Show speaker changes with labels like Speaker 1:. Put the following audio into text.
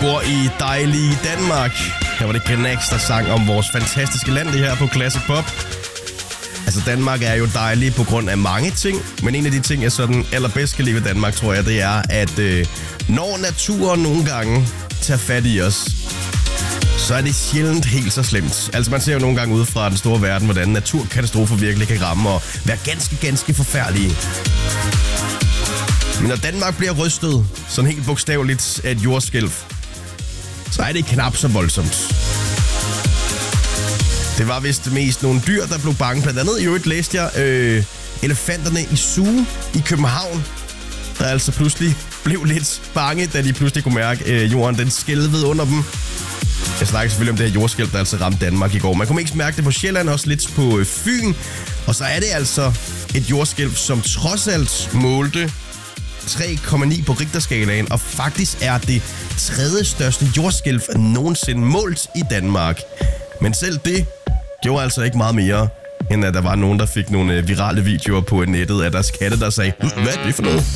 Speaker 1: bor i dejlige Danmark. Her var det Gnax, der sang om vores fantastiske land, det her på Classic Pop. Altså, Danmark er jo dejlig på grund af mange ting, men en af de ting, jeg sådan allerbedst kan lide ved Danmark, tror jeg, det er, at når naturen nogle gange tager fat i os, så er det sjældent helt så slemt. Altså, man ser jo nogle gange ude fra den store verden, hvordan naturkatastrofer virkelig kan ramme og være ganske forfærdelige. Men når Danmark bliver rystet, sådan helt bogstaveligt af et jordskælv, så er det knap så voldsomt. Det var vist mest nogle dyr, der blev bange. Blandt andet i øvrigt læste jeg elefanterne i Zoo i København, der altså pludselig blev lidt bange, da de pludselig kunne mærke jorden, den skælvede under dem. Jeg snakker selvfølgelig om det her jordskælv, der altså ramte Danmark i går. Man kunne ikke mærke det på Sjælland, også lidt på Fyn. Og så er det altså et jordskælv, som trods alt målte 3,9 på Richterskalaen, og faktisk er det tredje største jordskælv nogensinde målt i Danmark. Men selv det gjorde altså ikke meget mere, end at der var nogen, der fik nogle virale videoer på nettet af deres katte, der sagde, hvad er det for noget?